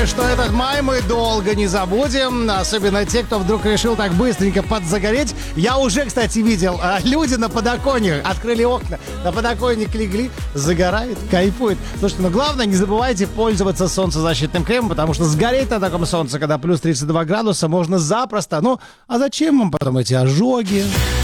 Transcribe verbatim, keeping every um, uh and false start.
Что этот май мы долго не забудем, особенно те, кто вдруг решил так быстренько подзагореть. Я уже, кстати, видел, а, люди на подоконнике открыли окна, на подоконник легли, загорают, кайфуют. Слушайте, ну главное, не забывайте пользоваться солнцезащитным кремом, потому что сгореть на таком солнце, когда плюс тридцать два градуса, можно запросто. Ну, а зачем вам потом эти ожоги?